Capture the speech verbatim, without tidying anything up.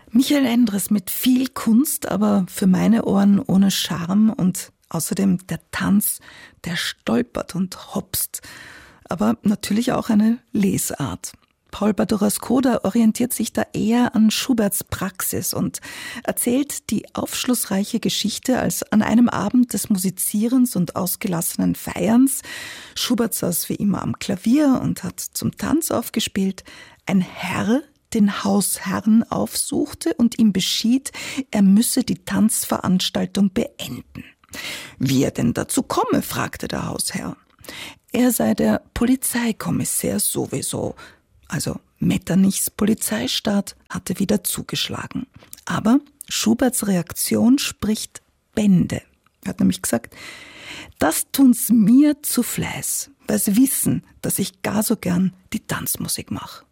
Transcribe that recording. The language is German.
Michael Endres mit viel Kunst, aber für meine Ohren ohne Charme und außerdem der Tanz, der stolpert und hopst. Aber natürlich auch eine Lesart. Paul Badura-Skoda orientiert sich da eher an Schuberts Praxis und erzählt die aufschlussreiche Geschichte, als an einem Abend des Musizierens und ausgelassenen Feierns, Schubert saß wie immer am Klavier und hat zum Tanz aufgespielt, ein Herr den Hausherrn aufsuchte und ihm beschied, er müsse die Tanzveranstaltung beenden. Wie er denn dazu komme, fragte der Hausherr. Er sei der Polizeikommissär sowieso. Also Metternichs Polizeistaat hatte wieder zugeschlagen. Aber Schuberts Reaktion spricht Bände. Er hat nämlich gesagt, das tun's mir zu Fleiß, weil sie wissen, dass ich gar so gern die Tanzmusik mache.